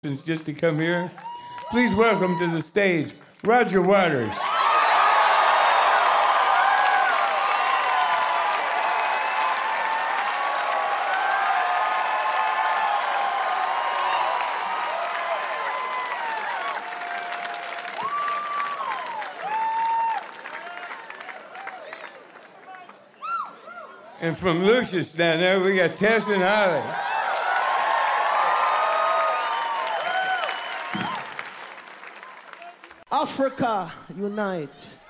just to come here. Please welcome to the stage, Roger Waters. And from Lucius down there, we got Tess and Holly. Africa, unite.